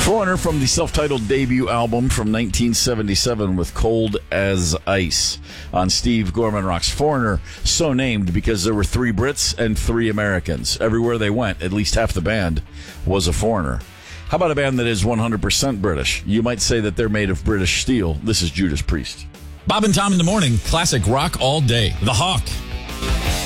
Foreigner from the self-titled debut album from 1977 with Cold as Ice on Steve Gorman Rocks. Foreigner, so named because there were 3 Brits and 3 Americans. Everywhere they went, at least half the band was a foreigner. How about a band that is 100% British? You might say that they're made of British steel. This is Judas Priest. Bob and Tom in the morning, classic rock all day. The Hawk.